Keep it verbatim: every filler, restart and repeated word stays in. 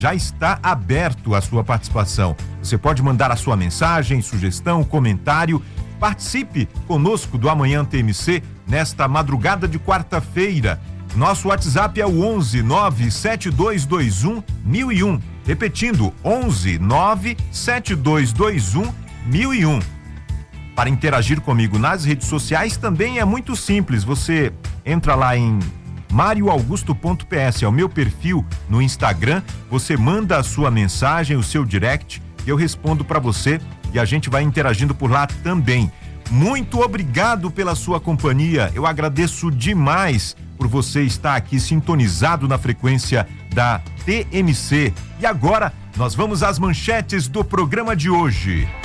já está aberto a sua participação. Você pode mandar a sua mensagem, sugestão, comentário. Participe conosco do Amanhã T M C nesta madrugada de quarta-feira. Nosso WhatsApp é o onze nove sete dois dois um mil e um. Repetindo, onze nove sete dois dois um mil e um. Para interagir comigo nas redes sociais também é muito simples. Você entra lá em mario augusto ponto p s, é o meu perfil no Instagram. Você manda a sua mensagem, o seu direct, e eu respondo para você e a gente vai interagindo por lá também. Muito obrigado pela sua companhia. Eu agradeço demais por você estar aqui sintonizado na frequência da T M C. E agora nós vamos às manchetes do programa de hoje.